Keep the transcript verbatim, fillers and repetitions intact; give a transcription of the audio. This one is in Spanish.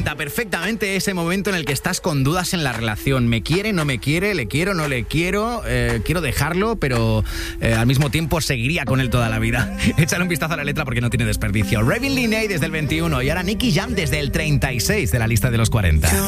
cuenta perfectamente ese momento en el que estás con dudas en la relación. ¿Me quiere, no me quiere? ¿Le quiero, no le quiero? Eh, quiero dejarlo, pero eh, al mismo tiempo seguiría con él toda la vida. Échale un vistazo a la letra porque no tiene desperdicio. Ravin Linney desde el veintiuno y ahora Nicky Jam desde el treinta y seis de la lista de los cuarenta.